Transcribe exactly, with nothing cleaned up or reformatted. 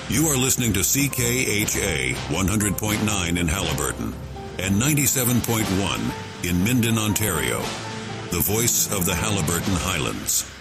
You are listening to C K H A one hundred point nine in Halliburton and ninety-seven point one in Minden, Ontario. The voice of the Halliburton Highlands.